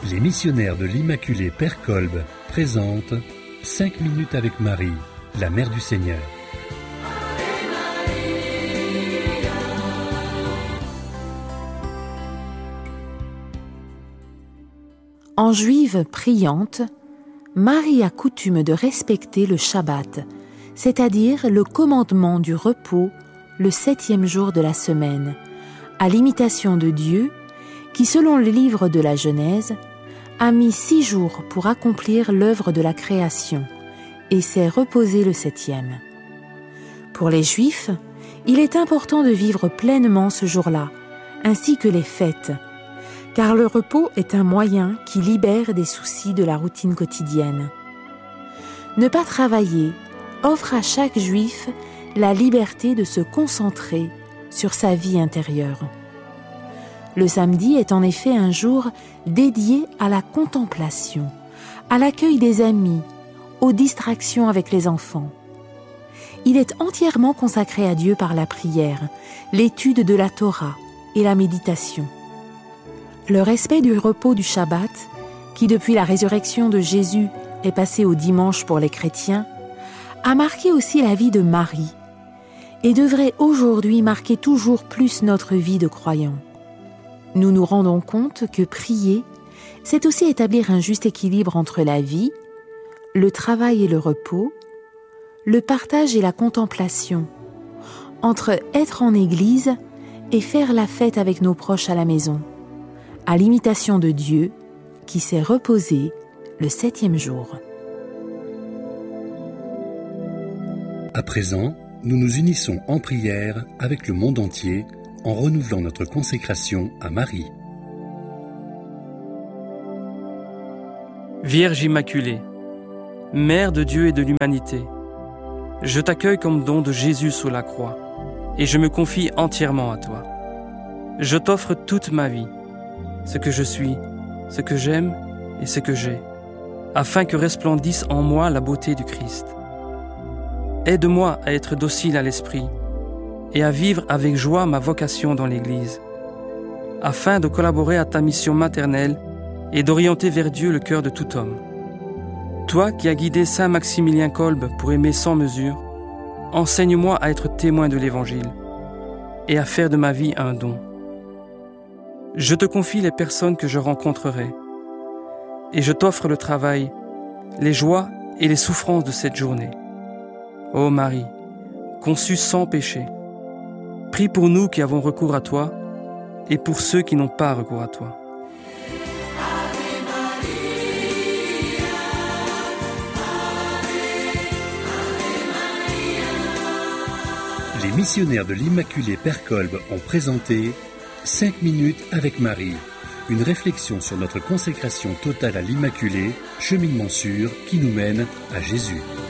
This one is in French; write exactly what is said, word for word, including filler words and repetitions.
Les missionnaires de l'Immaculée Père Kolb présentent cinq minutes avec Marie, la Mère du Seigneur. En juive priante, Marie a coutume de respecter le Shabbat, c'est-à-dire le commandement du repos le septième jour de la semaine, à l'imitation de Dieu qui, selon le livre de la Genèse, a mis six jours pour accomplir l'œuvre de la création et s'est reposé le septième. Pour les Juifs, il est important de vivre pleinement ce jour-là, ainsi que les fêtes, car le repos est un moyen qui libère des soucis de la routine quotidienne. Ne pas travailler offre à chaque Juif la liberté de se concentrer sur sa vie intérieure. Le samedi est en effet un jour dédié à la contemplation, à l'accueil des amis, aux distractions avec les enfants. Il est entièrement consacré à Dieu par la prière, l'étude de la Torah et la méditation. Le respect du repos du Shabbat, qui depuis la résurrection de Jésus est passé au dimanche pour les chrétiens, a marqué aussi la vie de Marie et devrait aujourd'hui marquer toujours plus notre vie de croyants. Nous nous rendons compte que prier, c'est aussi établir un juste équilibre entre la vie, le travail et le repos, le partage et la contemplation, entre être en église et faire la fête avec nos proches à la maison, à l'imitation de Dieu qui s'est reposé le septième jour. À présent, nous nous unissons en prière avec le monde entier en renouvelant notre consécration à Marie. Vierge Immaculée, Mère de Dieu et de l'humanité, je t'accueille comme don de Jésus sous la croix et je me confie entièrement à toi. Je t'offre toute ma vie, ce que je suis, ce que j'aime et ce que j'ai, afin que resplendisse en moi la beauté du Christ. Aide-moi à être docile à l'esprit et à vivre avec joie ma vocation dans l'Église, afin de collaborer à ta mission maternelle et d'orienter vers Dieu le cœur de tout homme. Toi qui as guidé saint Maximilien Kolb pour aimer sans mesure, enseigne-moi à être témoin de l'Évangile et à faire de ma vie un don. Je te confie les personnes que je rencontrerai et je t'offre le travail, les joies et les souffrances de cette journée. Ô Marie, conçue sans péché, prie pour nous qui avons recours à toi et pour ceux qui n'ont pas recours à toi. Les missionnaires de l'Immaculée Père Kolb ont présenté cinq minutes avec Marie, une réflexion sur notre consécration totale à l'Immaculée, cheminement sûr qui nous mène à Jésus.